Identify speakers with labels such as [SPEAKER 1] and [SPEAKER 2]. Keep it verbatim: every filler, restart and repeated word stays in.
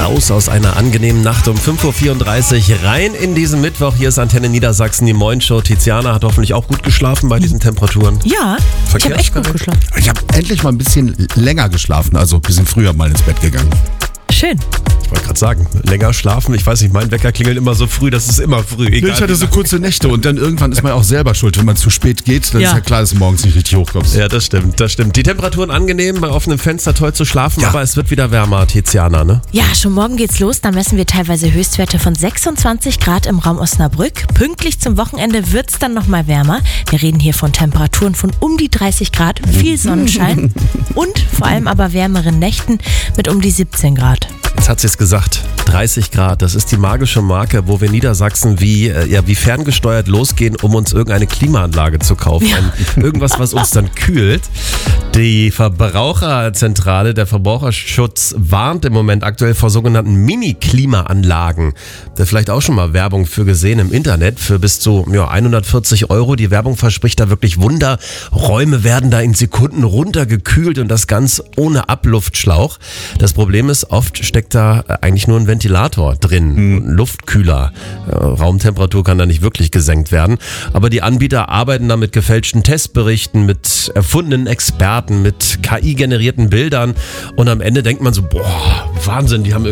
[SPEAKER 1] Raus aus einer angenehmen Nacht um fünf Uhr vierunddreißig rein in diesen Mittwoch. Hier ist Antenne Niedersachsen, die Moin-Show. Tiziana hat hoffentlich auch gut geschlafen bei diesen Temperaturen.
[SPEAKER 2] Ja, ich habe echt gut geschlafen.
[SPEAKER 3] Ich habe endlich mal ein bisschen länger geschlafen, also ein bisschen früher mal ins Bett gegangen.
[SPEAKER 2] Schön.
[SPEAKER 1] Ich wollte gerade sagen, länger schlafen. Ich weiß nicht, mein Wecker klingelt immer so früh, das ist immer früh. Egal.
[SPEAKER 3] Ich hatte so kurze Nächte und dann irgendwann ist man auch selber schuld, wenn man zu spät geht. Dann
[SPEAKER 2] Ja.
[SPEAKER 3] ist ja klar, dass du morgens nicht richtig hochkommst.
[SPEAKER 1] Ja, das stimmt, das stimmt. Die Temperaturen angenehm, bei offenem Fenster toll zu schlafen,
[SPEAKER 3] Ja.
[SPEAKER 1] aber es wird wieder wärmer, Tiziana, ne?
[SPEAKER 2] Ja, schon morgen geht's los. Da messen wir teilweise Höchstwerte von sechsundzwanzig Grad im Raum Osnabrück. Pünktlich zum Wochenende wird's dann nochmal wärmer. Wir reden hier von Temperaturen von um die dreißig Grad, viel Sonnenschein und vor allem aber wärmeren Nächten mit um die siebzehn Grad.
[SPEAKER 1] Jetzt hat sie es gesagt, dreißig Grad, das ist die magische Marke, wo wir Niedersachsen wie, äh, ja, wie ferngesteuert losgehen, um uns irgendeine Klimaanlage zu kaufen.
[SPEAKER 2] Ja.
[SPEAKER 1] Ein, irgendwas, was uns dann kühlt. Die Verbraucherzentrale, der Verbraucherschutz warnt im Moment aktuell vor sogenannten Mini-Klimaanlagen. Da vielleicht auch schon mal Werbung für gesehen im Internet für bis zu ja, hundertvierzig Euro. Die Werbung verspricht da wirklich Wunder. Räume werden da in Sekunden runtergekühlt und das ganz ohne Abluftschlauch. Das Problem ist, oft steckt da eigentlich nur ein Ventilator drin, ein Luftkühler. Äh, Raumtemperatur kann da nicht wirklich gesenkt werden. Aber die Anbieter arbeiten da mit gefälschten Testberichten, mit erfundenen Experten, mit K I-generierten Bildern und am Ende denkt man so, boah, Wahnsinn, die haben